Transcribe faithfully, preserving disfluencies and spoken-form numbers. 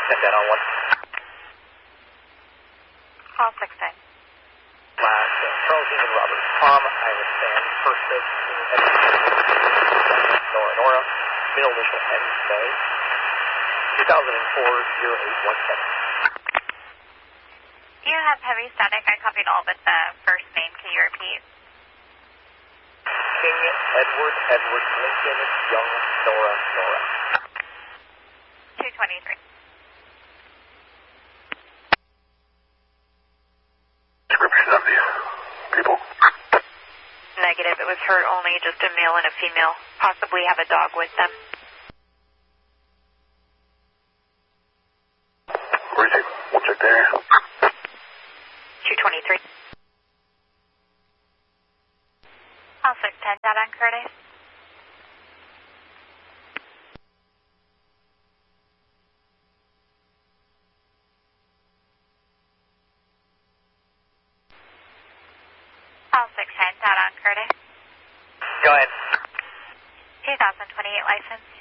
Dead on one. Call six ten. Last, uh, Charles Newman Robert Tom, Iowa Stan, first of Nora Nora, middle initial N May, two thousand four oh eight one seven. You have heavy static. I copied all but the first name. Can you repeat? King Edward Edward Lincoln Young Nora Nora. two twenty-three. Description of the people. Negative. It was hurt only, just a male and a female. Possibly have a dog with them. Where is he? What's it there? two twenty-three. Call six ten. Down on Curtis. Call six ten. Down on Curtis. Go ahead. two thousand twenty-eight license.